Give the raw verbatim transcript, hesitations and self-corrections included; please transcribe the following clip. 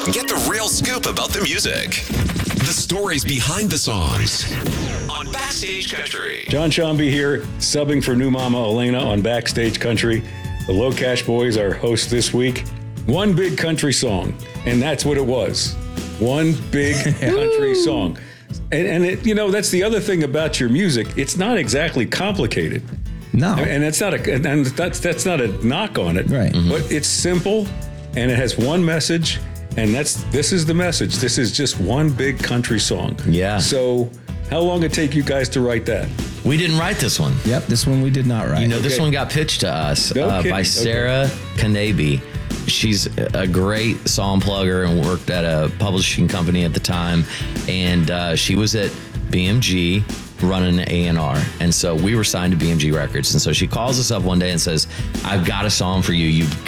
Get the real scoop about the music. The stories behind the songs on Backstage Country. John Shambi here, subbing for new mama Elena on Backstage Country. The Low Cash Boys are hosts this week. One big country song, and that's what it was. One big country song. And, and it, you know, that's the other thing about your music. It's not exactly complicated. No. And that's not a and that's that's not a knock on it. Right. Mm-hmm. But it's simple, and it has one message, and that's this is the message. This is just one big country song. Yeah. So how long did it take you guys to write that? We didn't write this one. Yep, this one we did not write. You know, this Okay. one got pitched to us uh, Okay, by okay. Sarah Kanabe. She's a great song plugger and worked at a publishing company at the time. And uh, she was at B M G running an A and R. And so we were signed to B M G Records. And so she calls us up one day and says, I've got a song for you. You've